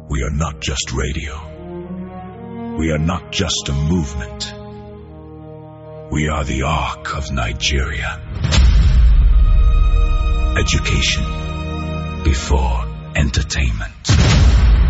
We are not just radio. We are not just a movement. We are the Ark of Nigeria. Education before entertainment.